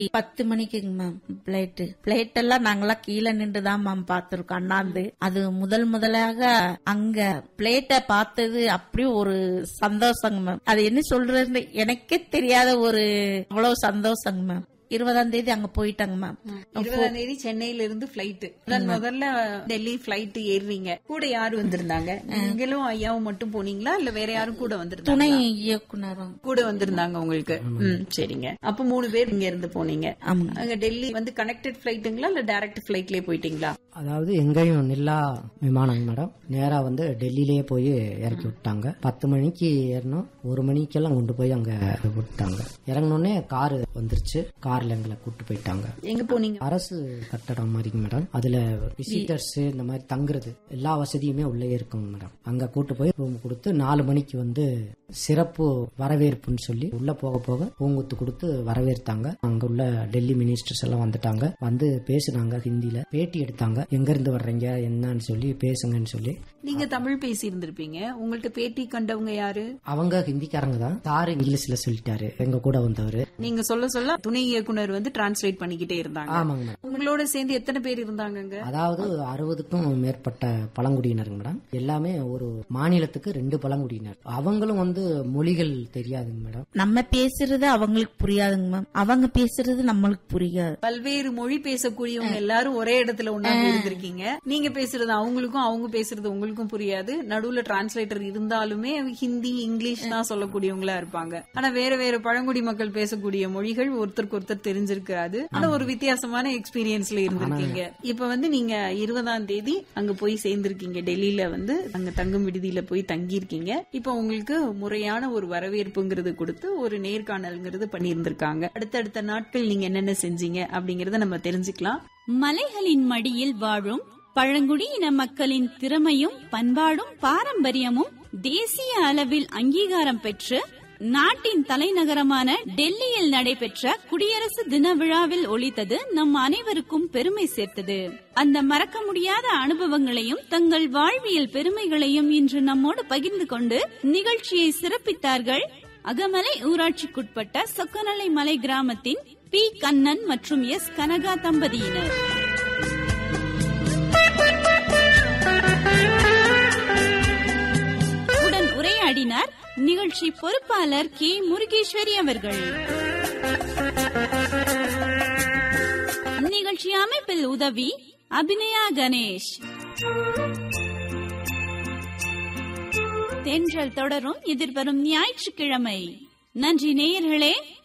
10 மணிக்குங்க ma'am plate எல்லாம் நாங்கெல்லாம் கீழே நின்றுதான் மேம் பாத்துருக்கோம் அண்ணாந்து. அது முதலாக அங்க பிளேட்டை பார்த்தது அப்படி ஒரு சந்தோஷங்க மேம். அது என்ன சொல்றது எனக்கே தெரியாத ஒரு அவ்வளவு சந்தோஷங்க மேம். 20ஆம் தேதி அங்க போயிட்டாங்க மேம். 20ஆம் தேதி சென்னையில இருந்து பிளைட். முதல்ல டெல்லி பிளைட் ஏறுறீங்க. கூட யாரு வந்திருந்தாங்க? நீங்களும் ஐயாவும் மட்டும் போனீங்களா இல்ல வேற யாரும் கூட வந்திருந்தாங்க? துணை இயக்குனரும் கூட வந்திருந்தாங்க உங்களுக்கு. சரிங்க. அப்ப 3 பேர் இங்க இருந்து போனீங்க. அங்க டெல்லி வந்து கனெக்டட் பிளைட்டுங்களா இல்ல டைரக்ட் பிளைட்லயே போயிட்டீங்களா? அதாவது எங்கேயும் நில்லா விமானம் மேடம். நேரா வந்து டெல்லியிலேயே போய் இறக்கி விட்டாங்க. 10 மணிக்கு ஏறணும், 1 மணிக்கெல்லாம் கொண்டு போய் அங்க விட்டாங்க. இறங்கினோடனே காரு வந்துருச்சு. கார்ல எங்களை கூட்டு போயிட்டாங்க. எங்க போனீங்க? அரசு கட்டடம் மாதிரி மேடம். அதுல விசிட்டர்ஸ் இந்த மாதிரி தங்குறது எல்லா வசதியுமே உள்ளே இருக்குங்க மேடம். அங்க கூட்டு போய் ரூம் கொடுத்து 4 மணிக்கு வந்து சிறப்பு வரவேற்புன்னு சொல்லி உள்ள போக பூங்குத்து கொடுத்து வரவேற்றாங்க. அங்க உள்ள டெல்லி மினிஸ்டர்ஸ் எல்லாம் வந்துட்டாங்க. வந்து பேசுனாங்க, ஹிந்தியில பேட்டி எடுத்தாங்க. எங்க இருந்து வர்றீங்க என்னன்னு சொல்லி பேசுங்கன்னு சொல்லி. நீங்க தமிழ் பேசி இருந்திருப்பீங்க. உங்களுக்கு பேட்டி கண்டவங்க யாரு? அவங்க ஹிந்திக்காரங்க தான். சார் இங்கிலீஷ்ல சொல்லிட்டாரு எங்க கூட வந்தவரு. நீங்க சொல்ல துணை இயக்குனர் வந்து டிரான்ஸ்லேட் பண்ணிக்கிட்டே இருந்தாங்க. ஆமாங்க. உங்களோட சேர்ந்து எத்தனை பேர் இருந்தாங்க? அதாவது 60க்கும் மேற்பட்ட பழங்குடியினர் மேடம். எல்லாமே ஒரு மாநிலத்துக்கு 2 பழங்குடியினர். அவங்களும் வந்து மொழிகள் தெரியாதுங்க மேடம். நம்ம பேசுறது அவங்களுக்கு புரியாதுங்க மேம், அவங்க பேசுறது நம்மளுக்கு புரியாது. பல்வேறு மொழி பேசக்கூடியவங்க எல்லாரும் ஒரே இடத்துல ஒண்ணா இருந்திருக்கீங்க. நீங்க பேசுறது அவங்களுக்கும், அவங்க பேசுறது உங்களுக்கும் புரியாது. நடுவுல டிரான்ஸ்லேட்டர் இருந்தாலுமே ஹிந்தி இங்கிலீஷ் தான் சொல்லக்கூடியவங்களா இருப்பாங்க. ஆனா வேற வேற பழங்குடி மக்கள் பேசக்கூடிய மொழிகள் ஒருத்தருக்கு ஒருத்தர் தெரிஞ்சிருக்காது. ஆனா ஒரு வித்தியாசமான எக்ஸ்பீரியன்ஸ்ல இருந்திருக்கீங்க. இப்ப வந்து நீங்க 20ஆம் தேதி அங்க போய் சேர்ந்திருக்கீங்க. டெல்லியில வந்து அங்க தங்கும் விடுதியில போய் தங்கி இருக்கீங்க. இப்ப உங்களுக்கு முறையான ஒரு வரவேற்புங்கிறது கொடுத்து ஒரு நேர்காணல்ங்கிறது பண்ணியிருந்திருக்காங்க. அடுத்தடுத்த நாட்கள் நீங்க என்னென்ன செஞ்சீங்க அப்படிங்கறத நம்ம தெரிஞ்சுக்கலாம். மலைகளின் மடியில் வாழும் பழங்குடியின மக்களின் திறமையும் பண்பாடும் பாரம்பரியமும் தேசிய அளவில் அங்கீகாரம் பெற்று நாட்டின் தலைநகரமான டெல்லியில் நடைபெற்ற குடியரசு தின விழாவில் ஒலித்தது நம் அனைவருக்கும் பெருமை சேர்த்தது. அந்த மறக்க முடியாத அனுபவங்களையும் தங்கள் வாழ்வியல் பெருமைகளையும் இன்று நம்மோடு பகிர்ந்து கொண்டு நிகழ்ச்சியை சிறப்பித்தார்கள் அகமலை ஊராட்சிக்குட்பட்ட சொக்கநலை மலை கிராமத்தின் பி. கண்ணன் மற்றும் எஸ். கனகா தம்பதியினர். உடன் உரையாடினார் நிகழ்ச்சி பொறுப்பாளர் கே. முருகேஸ்வரி அவர்கள். நிகழ்ச்சி அமைப்பில் உதவி அபிநயா கணேஷ். தென்றல் தொடரும் எதிர்வரும் ஞாயிற்றுக்கிழமை. நன்றி நேயர்களே.